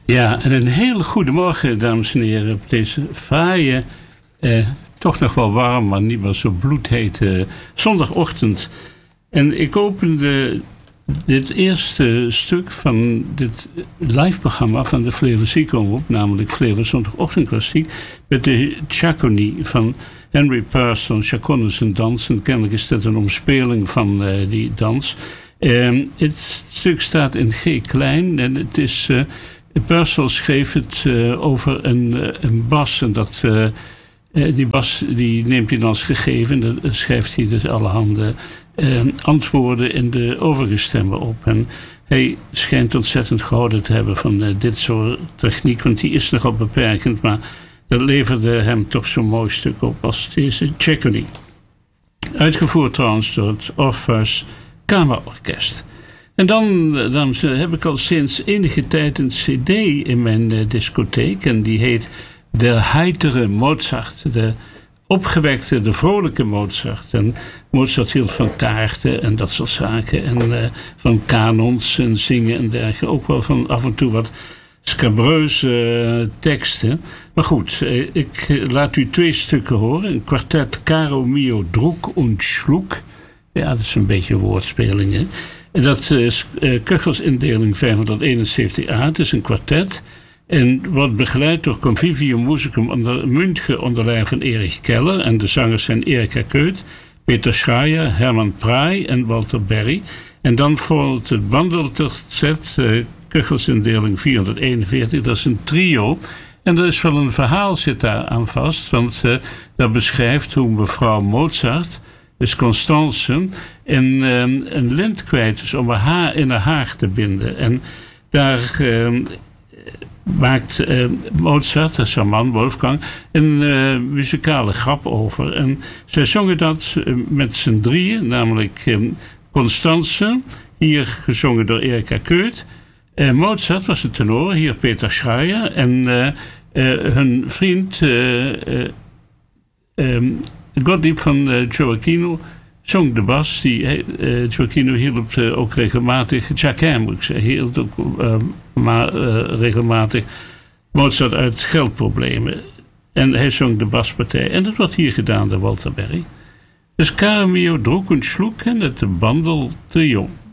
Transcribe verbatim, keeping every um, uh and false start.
Ja, en een hele goede morgen, dames en heren, op deze fraaie, eh, toch nog wel warm, maar niet meer zo bloedhete zondagochtend. En ik opende dit eerste stuk van dit live-programma van de Flevo Ziekomroep, namelijk Flevo Zondagochtend Klassiek, met de Chaconne van Henry Purcell. Chaconne is een dans en kennelijk is dit een omspeling van uh, die dans. Uh, het stuk staat in G klein en het is... Uh, Purcell schreef het uh, over een, uh, een bas en dat, uh, uh, die bas die neemt hij dan als gegeven en dan schrijft hij dus allerhande uh, antwoorden in de overige stemmen op. En hij schijnt ontzettend gehouden te hebben van uh, dit soort techniek, want die is nogal beperkend, maar dat leverde hem toch zo'n mooi stuk op als deze Chaconne. Uitgevoerd trouwens door het Orpheus Kamerorkest. En dan, dames en heren, heb ik al sinds enige tijd een cd in mijn uh, discotheek. En die heet De Heitere Mozart. De opgewekte, de vrolijke Mozart. En Mozart hield van kaarten en dat soort zaken. En uh, van kanons en zingen en dergelijke. Ook wel van af en toe wat scabreuze uh, teksten. Maar goed, uh, ik laat u twee stukken horen. Een kwartet Caro mio Druck und Schluck. Ja, dat is een beetje woordspeling, hè. En dat is uh, Köchelsindeling vijfhonderdeenenzeventig A. Het is een kwartet. En wordt begeleid door Convivium Musicum onder München onder leiding van Erich Keller. En de zangers zijn Erika Keut, Peter Schreier, Herman Prey en Walter Berry. En dan volgt het bandelterzet, uh, Köchelsindeling vierhonderdeenenveertig. Dat is een trio. En er is wel een verhaal zit daar aan vast. Want uh, dat beschrijft hoe mevrouw Mozart, dus Constance, en, uh, een lint kwijt is om haar haar in haar haar te binden. En daar uh, maakt uh, Mozart, dat is haar man Wolfgang, een uh, muzikale grap over. En zij zongen dat uh, met z'n drieën, namelijk uh, Constance, hier gezongen door Erika Keut. Uh, Mozart was de tenor, hier Peter Schreier. En uh, uh, hun vriend Uh, uh, um, Gottlieb van uh, Gioacchino zong de bas. Die, uh, Gioacchino hielp uh, ook regelmatig, Jacquin moet ik zeggen, hield ook uh, maar, uh, regelmatig Mozart uit geldproblemen. En hij zong de baspartij. En dat wordt hier gedaan door Walter Berry. Dus Caro mio Druck und Schluck en het Bandel Trio.